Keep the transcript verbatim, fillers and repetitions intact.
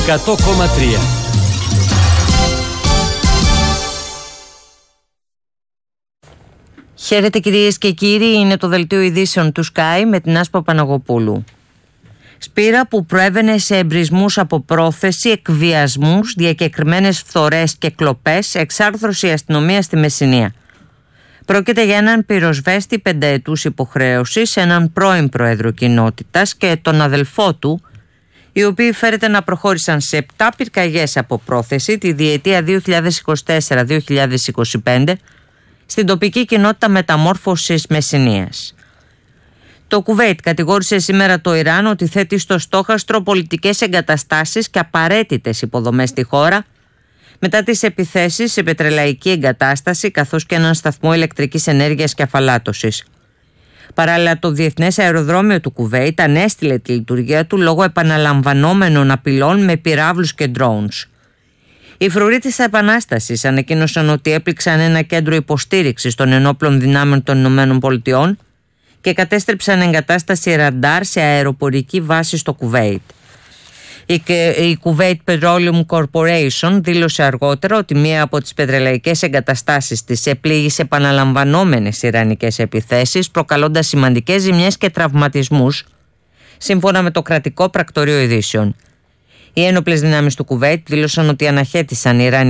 εκατό κόμμα τρία. Χαίρετε κυρίες και κύριοι, είναι το δελτίο ειδήσεων του Sky με την Άσπα Παναγοπούλου. Σπήρα που προέβαινε σε εμπρισμούς από πρόθεση, εκβιασμούς, διακεκριμένες φθορές και κλοπές, εξάρθρωσε η αστυνομία στη Μεσσηνία. Πρόκειται για έναν πυροσβέστη πενταετούς υποχρέωσης, έναν πρώην πρόεδρο κοινότητας και τον αδελφό του, οι οποίοι φέρεται να προχώρησαν σε επτά πυρκαγιές από πρόθεση τη διετία δύο χιλιάδες είκοσι τέσσερα δύο χιλιάδες είκοσι πέντε στην τοπική κοινότητα Μεταμόρφωσης Μεσσηνίας. Το Κουβέιτ κατηγόρησε σήμερα το Ιράν ότι θέτει στο στόχαστρο πολιτικές εγκαταστάσεις και απαραίτητες υποδομές στη χώρα μετά τις επιθέσεις σε πετρελαϊκή εγκατάσταση καθώς και έναν σταθμό ηλεκτρικής ενέργειας και αφαλάτωσης. Παράλληλα, το Διεθνές Αεροδρόμιο του Κουβέιτ ανέστηλε τη λειτουργία του λόγω επαναλαμβανόμενων απειλών με πυράβλους και drones. Οι φρουροί της Επανάστασης ανακοίνωσαν ότι έπληξαν ένα κέντρο υποστήριξης των ενόπλων δυνάμεων των Ηνωμένων Πολιτειών και εγκατάσταση ραντάρ σε αεροπορική βάση στο Κουβέιτ. Η Kuwait Petroleum Corporation δήλωσε αργότερα ότι μία από τις πετρελαϊκές εγκαταστάσεις της επλήγει σε επαναλαμβανόμενες ιρανικές επιθέσεις, προκαλώντας σημαντικές ζημιές και τραυματισμούς, σύμφωνα με το κρατικό πρακτορείο ειδήσεων. Οι ένοπλες δυνάμεις του Κουβέιτ δήλωσαν ότι αναχέτησαν Ιρανικές